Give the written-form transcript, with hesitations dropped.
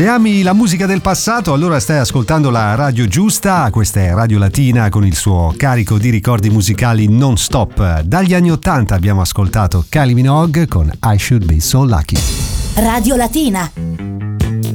Se ami la musica del passato, allora stai ascoltando la radio giusta. Questa è Radio Latina con il suo carico di ricordi musicali non stop. Dagli anni 80 abbiamo ascoltato Kylie Minogue con I Should Be So Lucky. Radio Latina.